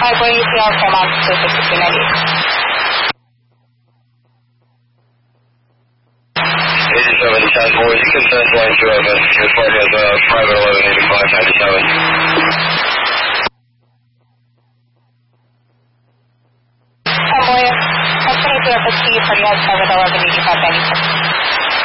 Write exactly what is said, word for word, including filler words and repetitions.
Alright, where are you feeling from on two sixty-two ninety? eighty-seven ten four, you can send line two of us as far as uh, private eleven eighty-five ninety-seven. Convoy, I'm twenty-two F S T, private eleven eighty-five ninety-seven.